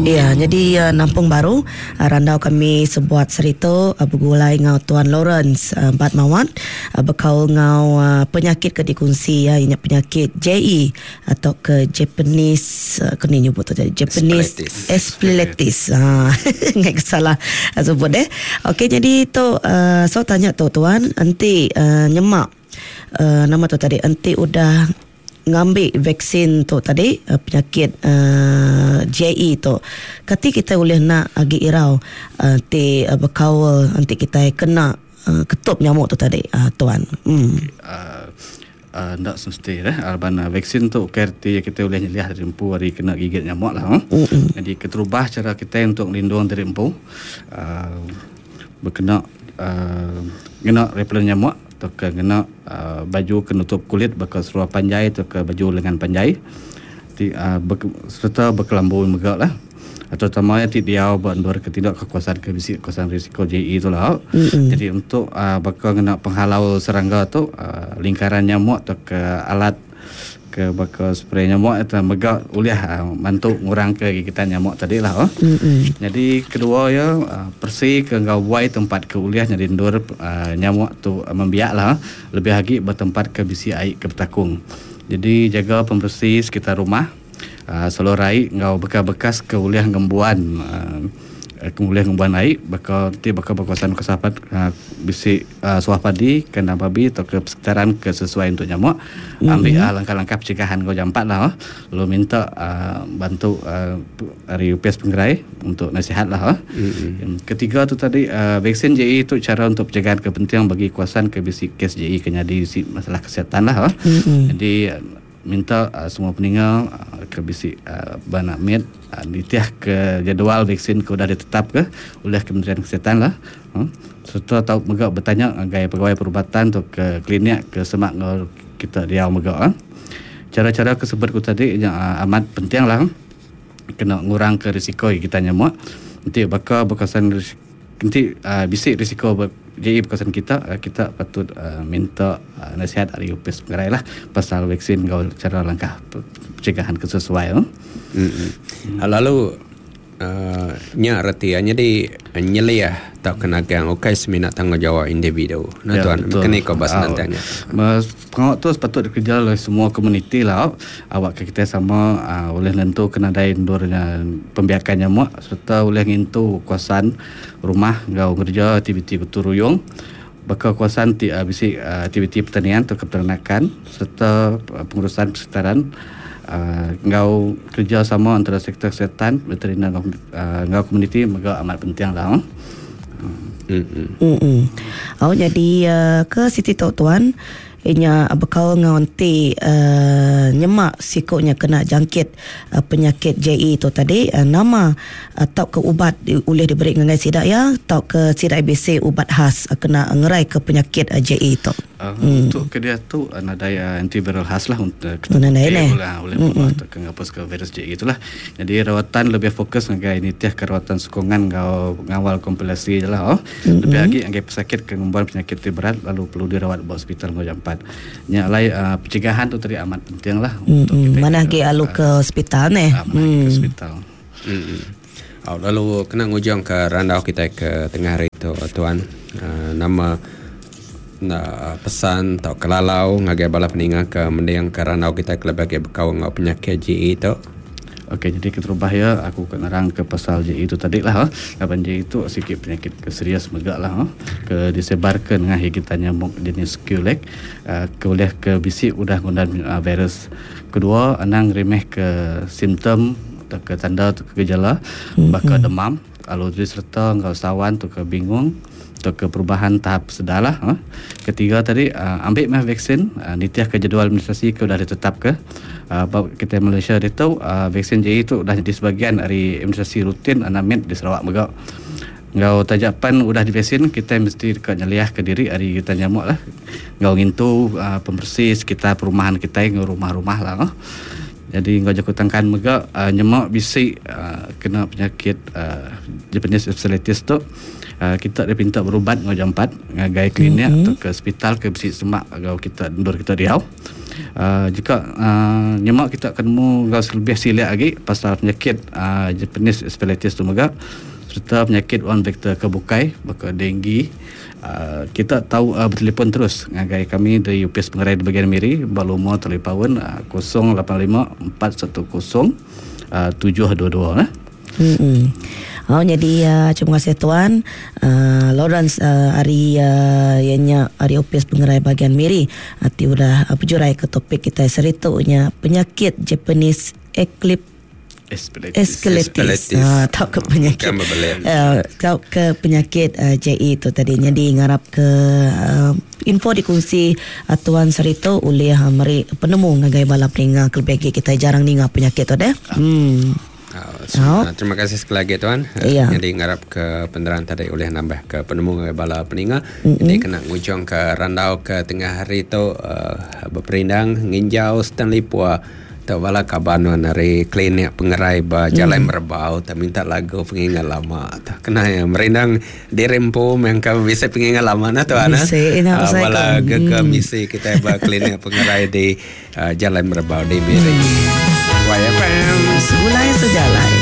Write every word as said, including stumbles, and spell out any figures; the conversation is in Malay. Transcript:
Ya, jadi uh, Nampung Baru uh, randau kami sebuat cerita uh, bergulai ngau Tuan Lawrence uh, Batmawan uh, berkau ngau uh, penyakit ke dikongsi ya, ini penyakit J E atau ke Japanese uh, kena nyebut tu jadi Japanese splenitis. Ah, ngai salah uh, sebut deh. Okey, jadi tu uh, so tanya tu Tuan, enti uh, nyemak uh, nama tu tadi, enti udah ngambil vaksin tu tadi uh, penyakit uh, J E tu. Kati kita boleh nak agi irau uh, ti uh, berkawal nanti kita kena uh, ketup nyamuk tu tadi uh, Tuan. Hmm. Uh, uh, tak semesti eh. Albana vaksin tu kerti kita boleh nyeliah dari empu hari kena gigit nyamuk lah. Hmm. Jadi keterubah cara kita untuk melindung dari empu. Uh, berkena uh, kena repelen nyamuk atau kena uh, baju penutup kulit bakal seluar panjai atau ke baju lengan panjai di, uh, ber, serta berkelambu megak lah atau tamanya ti dia bandur ketidak kekuasaan ke bisi kekuasaan risiko J E tu lah. Mm-hmm. Jadi untuk uh, bakal kena penghalau serangga tu uh, lingkaran nyamuk atau ke alat ke bakal spray nyamuk atau megak uliah uh, bantu ngurang ke gigitan nyamuk tadi lah. Oh. Mm-hmm. Jadi kedua ya uh, bersih ke ngawai tempat ke uliah jadi ndur uh, nyamuk tu uh, membiak lah. Lebih lagi bertempat ke bisi air ke betakung. Jadi jaga pembersih sekitar rumah. Uh, selalu raih ngau bekas-bekas ke uliah ngembuan uh, ke uliah ngembuan air bakal ti bakal berkuasaan kesapat uh, bisi uh, suah padi kena babi atau ke sekitaran ke sesuai untuk nyamuk. Mm-hmm. Ambil uh, langkah-langkah pencegahan kau jampat lah. Oh. Lalu minta uh, bantu uh, dari U P S Penggerai untuk nasihat lah. Oh. Mm-hmm. Yang ketiga tu tadi uh, vaksin J E itu cara untuk pencegahan kepentingan bagi kuasaan ke bisi kes J E kena di masalah kesihatan lah. Oh. Mm-hmm. Jadi uh, minta uh, semua peninggal uh, ke bisi uh, banak med uh, ditiah ke jadual vaksin ke sudah ditetap ke oleh Kementerian Kesihatan lah. Uh, serta tahu megak bertanya uh, gaya pegawai perubatan tu ke klinik ke semak ngor kita dia megak. Uh. Cara-cara kesebut ku tadi yang uh, amat penting lah. Uh. Kena ngurang ke risiko kita nyamuk. Nanti bakal berkesan nanti uh, bisik risiko ber- J E berkesan kita uh, kita patut uh, minta uh, nasihat dari U P S Penggerai lah pasal vaksin kau cara langkah pencegahan kesesuai. Uh. Mm-hmm. Lalu uh, nya retianya di nyeliah tak kena gang okey semina tanggungjawab individu. Nah ya, tuan kena kau bahas nantinya. Mas pengawal tu sepatut dikerja oleh semua komuniti lah. Awak kita sama uh, boleh nentu kena dain durnya pembiakan nyamuk serta boleh ngintu kuasaan rumah ngau kerja aktiviti berturuyung bakal kuasaan ti uh, bisi uh, aktiviti pertanian atau kepeternakan serta uh, pengurusan kesetaraan uh, ngau kerja sama antara sektor kesihatan veterinar uh, ngau komuniti mega amat penting lah. Mm-hmm. Mm-hmm. Oh, jadi uh, ke Siti Tok Tuan inya bekal ngonti uh, nyemak sikoknya kena jangkit uh, penyakit J E tu tadi uh, nama uh, tau ke ubat boleh diberi ngai sidak ya tau ke sidak I B C ubat khas uh, kena ngerai ke penyakit uh, J E tu. Uh, hmm. Untuk ke dia tu uh, nadaya antiviral khas lah untuk kita boleh boleh buat ke ngapus ke virus J E itulah. Jadi rawatan lebih fokus ngai ini tiah ke rawatan sokongan ngau ngawal kompilasi jelah. Oh. Mm-hmm. Lebih lagi ngai pesakit ke ngumban penyakit berat lalu perlu dirawat di hospital ngau jampat. Nya lai uh, pencegahan tu tadi amat penting lah. Mm-hmm. Untuk kita mana lagi alu ke hospital ni. Uh, mana mm. ke hospital. Mm-hmm. Oh, lalu kena ngujung ke randau kita ke tengah hari tu tuan. Uh, nama na pesan atau kelalau ngagai bala peninga ke mendiang ke randau kita ke lebih bekau ngau penyakit J E tu. Okey, jadi keterubah ya aku kena rang ke pasal J E itu tadi lah. Kapan J E itu sikit penyakit ke serius megak lah. Ke disebarkan dengan gigitan nyamuk jenis Q-leg. Uh, ke boleh ke bisik udah ngundan uh, virus. Kedua, anang remeh ke simptom atau ke tanda atau ke gejala. Mm-hmm. Bakal demam. Kalau diserta ngau sawan tu ke bingung. Atau ke perubahan tahap sedalah. Uh. Ketiga tadi, uh, ambil mah vaksin. Uh, nitiah ke jadual administrasi ke sudah ditetap ke. Uh, kita Malaysia dia tahu uh, vaksin J E itu dah jadi sebahagian dari imunisasi rutin anamet di Sarawak megak. Ngau tajapan udah divaksin kita mesti dekat nyeliah ke diri hari kita nyamuk lah. Ngau ngintu uh, pembersih sekitar perumahan kita ngau rumah-rumah lah. Uh. Jadi ngau jakutangkan megak uh, nyamuk bisik uh, kena penyakit uh, Japanese splenitis tu. Uh, kita ada pinta berubat ngau jampat ngagai klinik mm-hmm. atau ke hospital ke bisik semak ngau kita ndur kita diau. Uh, jika uh, nyemak kita ketemu lebih silap lagi pasal penyakit uh, Japanese encephalitis tu megak serta penyakit one vector kebukai baka denggi. Uh, kita tahu uh, bertelefon terus ngagai kami dari U P S Pengerai di bagian Miri baluma telefon uh, kosong lapan lima empat satu kosong tujuh dua dua eh. Hmm. Oh, jadi uh, terima kasih Tuan uh, Lawrence uh, hari uh, ianya hari O P S Pengerai bagian Miri hati udah uh, berjurai ke topik kita seritunya penyakit Japanese eclipse Encephalitis. Ah, tahu ke penyakit uh, tahu ke penyakit uh, J E itu tadi. Jadi ngarap ke uh, info dikongsi uh, Tuan Serito oleh uh, meri penemu ngagai balap ninga kelebih kita jarang ninga penyakit tu deh. Hmm. Oh, so, oh. Terima kasih sekali lagi Tuan. Iya. Jadi ngarap ke penerangan tadi oleh nambah ke penemu ngagai balap peninga. Mm-hmm. Jadi kena ngujung ke randau ke tengah hari tu uh, berperindang nginjau Stanley Pua tak wala kabanuan dari klinik Pengerai ba Jalan hmm. Merbau tak minta lagu pengingat lama tak kena yang merindang di rempo yang kami bisa pengingat lama na tu ana uh, wala ke ke misi kita ba klinik Pengerai di uh, Jalan Merbau di Miri. Hmm. Y F M Sulai sejalan.